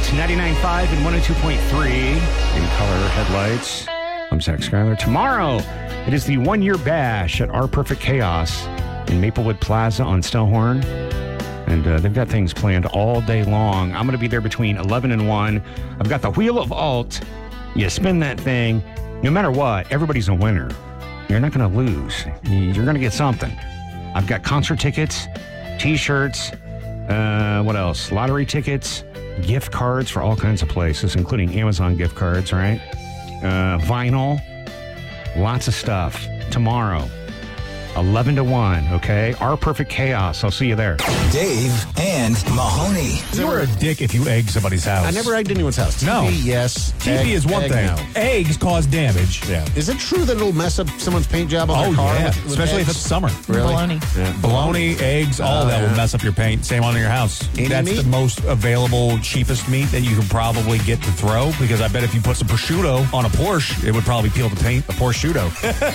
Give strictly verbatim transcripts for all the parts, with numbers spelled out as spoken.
It's ninety-nine point five and one oh two point three. In color headlights. I'm Zach Schuyler. Tomorrow, it is the one-year bash at Our Perfect Chaos in Maplewood Plaza on Stellhorn. And uh, they've got things planned all day long. I'm going to be there between eleven and one. I've got the Wheel of Alt. You spin that thing. No matter what, everybody's a winner. You're not going to lose. You're going to get something. I've got concert tickets, T-shirts, uh, what else? Lottery tickets, gift cards for all kinds of places, including Amazon gift cards, right? Uh, vinyl, lots of stuff. Tomorrow, eleven to one, okay? Our Perfect Chaos. I'll see you there. Dave and Mahoney. You were a dick if you egg somebody's house. I never egged anyone's house. T V, No. yes. T V Egg- is one egg, thing. no. Eggs cause damage. Yeah. Is it true that it'll mess up someone's paint job on Oh, their car? yeah. with- with Especially if eggs? it's summer. Really? Baloney. Bologna, eggs, all Oh, that yeah. will mess up your paint. Same on your house. Any That's meat? the most available, cheapest meat that you can probably get to throw, because I bet if you put some prosciutto on a Porsche, it would probably peel the paint. A Porsciutto.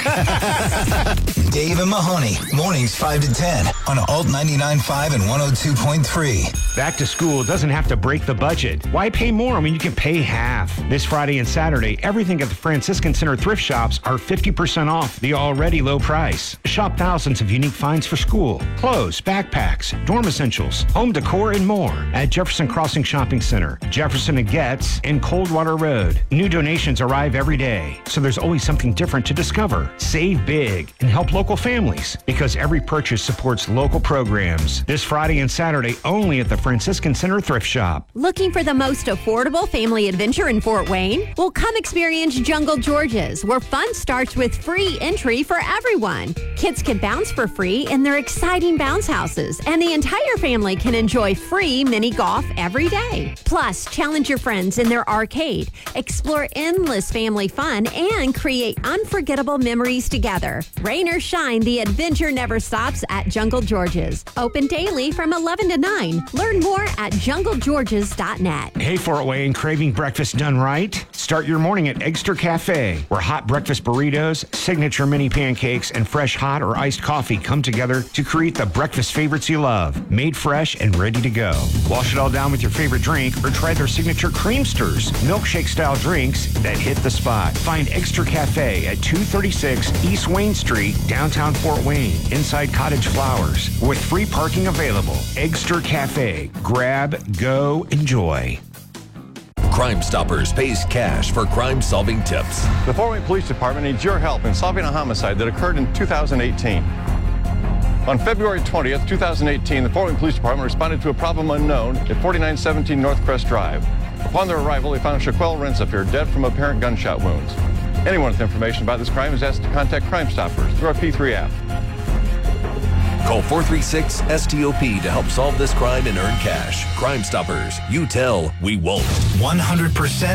Dave and Mahoney. Mornings five to ten on Alt ninety-nine point five and one oh two point three. Back to school doesn't have to break the budget. Why pay more? I mean, you can pay half. This Friday and Saturday, everything at the Franciscan Center thrift shops are fifty percent off the already low price. Shop thousands of unique finds for school, clothes, backpacks, dorm essentials, home decor, and more at Jefferson Crossing Shopping Center, Jefferson and Getz, and Coldwater Road. New donations arrive every day, so there's always something different to discover. Save big and help local families, because every purchase supports local programs. This Friday and Saturday only at the Franciscan Center Thrift Shop. Looking for the most affordable family adventure in Fort Wayne? Well, come experience Jungle George's, where fun starts with free entry for everyone. Kids can bounce for free in their exciting bounce houses, and the entire family can enjoy free mini golf every day. Plus, challenge your friends in their arcade, explore endless family fun, and create unforgettable memories together. Rain or shine, the adventure never stops at Jungle George's. Open daily from eleven to nine. Learn more at jungle georges dot net. Hey, Fort Wayne, craving breakfast done right? Start your morning at Eggster Cafe, where hot breakfast burritos, signature mini pancakes, and fresh hot or iced coffee come together to create the breakfast favorites you love, made fresh and ready to go. Wash it all down with your favorite drink, or try their signature Creamsters, milkshake-style drinks that hit the spot. Find Eggster Cafe at two thirty-six East Wayne Street, downtown Fort Wayne, inside Cottage Flowers, with free parking available. Eggster Cafe. Grab, go, enjoy. Crime Stoppers pays cash for crime-solving tips. The Fort Wayne Police Department needs your help in solving a homicide that occurred in two thousand eighteen. On February twentieth, two thousand eighteen, the Fort Wayne Police Department responded to a problem unknown at forty-nine seventeen North Crest Drive. Upon their arrival, they found Shaquille Rensafier dead from apparent gunshot wounds. Anyone with information about this crime is asked to contact Crime Stoppers through our P three app. Call four three six S T O P to help solve this crime and earn cash. Crime Stoppers. You tell, we won't. one hundred percent